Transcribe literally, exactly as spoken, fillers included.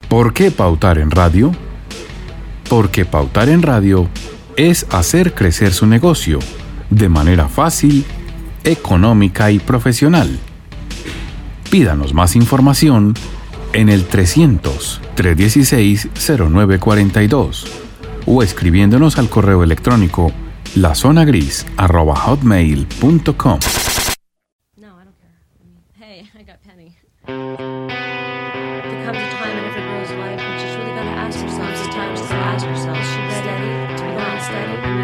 ¿Por qué pautar en radio? Porque pautar en radio es hacer crecer su negocio de manera fácil, económica y profesional. Pídanos más información en el trescientos, trescientos dieciséis, cero nueve cuarenta y dos o escribiéndonos al correo electrónico lazonagris arroba hotmail punto com. No, I don't care. I mean, hey, I got Penny. There comes a time in every girl's life when she's really got to ask herself. Sometimes she's got to ask herself, is she steady? Are you not steady?